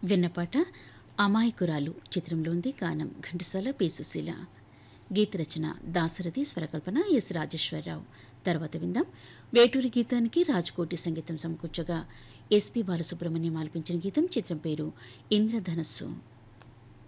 విన్నపాట అమాయకురాలు చిత్రంలోంది. గానం ఘంటసాల పి సుశీల. గీత రచన దాశరథి, స్వరకల్పన ఎస్ రాజేశ్వరరావు. తర్వాత విందాం వేటూరి గీతానికి రాజ్కోటి సంగీతం సమకూర్చగా ఎస్పి బాలసుబ్రహ్మణ్యం ఆలపించిన గీతం. చిత్రం పేరు ఇంద్రధనస్సు.